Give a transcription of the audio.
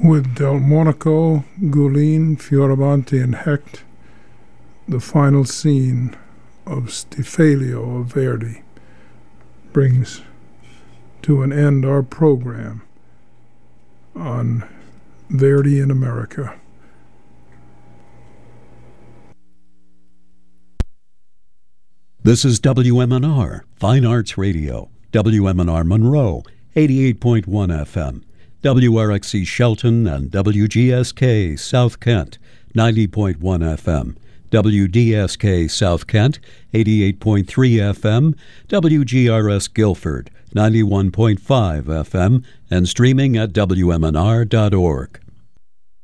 With Delmonico, Gullin, Fioravanti, and Hecht, the final scene of Stiphalio of Verdi brings to an end our program on Verdi in America. This is WMNR, Fine Arts Radio, WMNR Monroe, 88.1 FM, WRXC Shelton and WGSK South Kent, 90.1 FM, WDSK South Kent, 88.3 FM, WGRS Guilford, 91.5 FM, and streaming at WMNR.org.